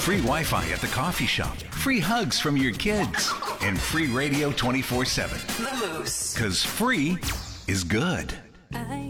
free Wi-Fi at the coffee shop, free hugs from your kids, and free radio 24/7. The Moose. Because free is good. I